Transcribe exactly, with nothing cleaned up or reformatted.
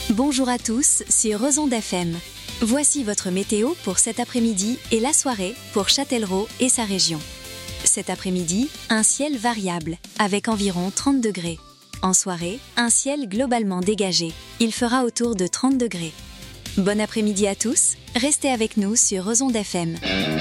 Bonjour à tous sur Ozon F M. Voici votre météo pour cet après-midi et la soirée pour Châtellerault et sa région. Cet après-midi, un ciel variable avec environ trente degrés. En soirée, un ciel globalement dégagé. Il fera autour de trente degrés. Bon après-midi à tous, restez avec nous sur Ozon F M.